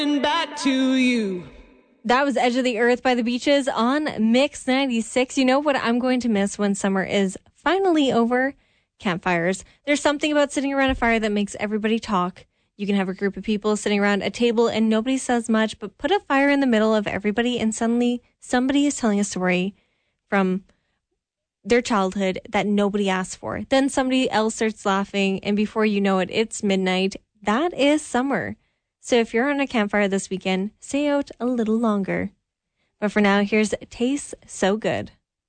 Back to you. That was Edge of the Earth by the Beaches on Mix 96. You know what I'm going to miss when summer is finally over? Campfires. There's something about sitting around a fire that makes everybody talk. You can have a group of people sitting around a table and nobody says much, but put a fire in the middle of everybody and suddenly somebody is telling a story from their childhood that nobody asked for. Then somebody else starts laughing and before you know it, it's midnight. That is summer. So if you're on a campfire this weekend, stay out a little longer. But for now, here's Tastes So Good.